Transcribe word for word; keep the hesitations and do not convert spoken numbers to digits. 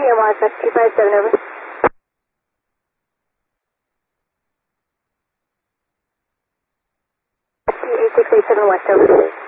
Yamaha taxi five seven over. Taxi eight six eight seven west over.